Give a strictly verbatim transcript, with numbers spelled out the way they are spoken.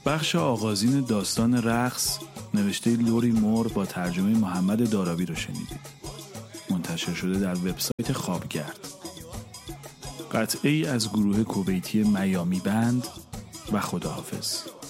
بخش آغازین داستان رقص نوشته لوری مور با ترجمه محمد داراوی رو شنیدید. منتشر شده در وبسایت خوابگرد. قطعه‌ای از گروه کویتی میامی بند و خداحافظ.